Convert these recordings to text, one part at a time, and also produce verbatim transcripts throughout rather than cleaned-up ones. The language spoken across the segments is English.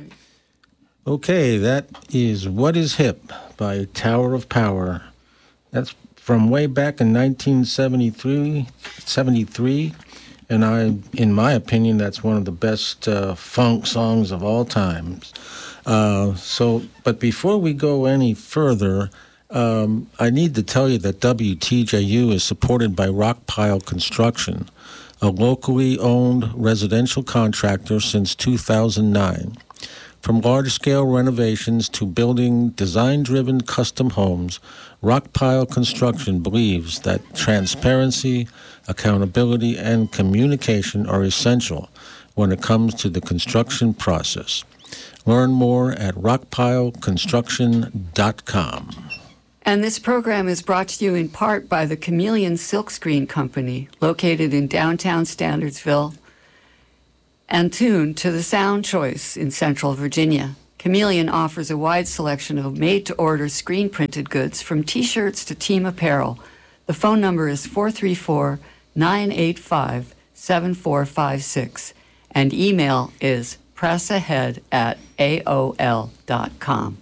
Okay, that is What Is Hip by Tower of Power. That's from way back in nineteen seventy-three, seventy-three, and I, in my opinion, that's one of the best uh, funk songs of all times. Uh, so, but before we go any further, um, I need to tell you that W T J U is supported by Rockpile Construction, a locally owned residential contractor since two thousand nine. From large-scale renovations to building design-driven custom homes, Rockpile Construction believes that transparency, accountability, and communication are essential when it comes to the construction process. Learn more at rockpile construction dot com. And this program is brought to you in part by the Chameleon Silkscreen Company, located in downtown Standardsville, and tuned to the Sound Choice in Central Virginia. Chameleon offers a wide selection of made-to-order screen-printed goods from T-shirts to team apparel. The phone number is four three four, nine eight five, seven four five six, and email is pressahead at A O L dot com.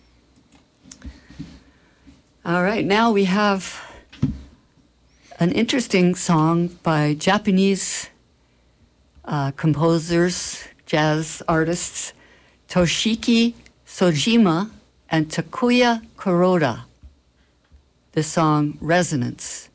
All right, now we have an interesting song by Japanese Uh, composers, jazz artists, Toshiki Sojima and Takuya Kuroda. The song Resonance.